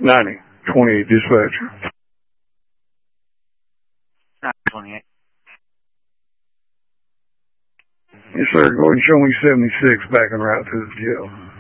90, 28 dispatcher. 28. Yes, sir. Go ahead and show me 76 back en route to the jail.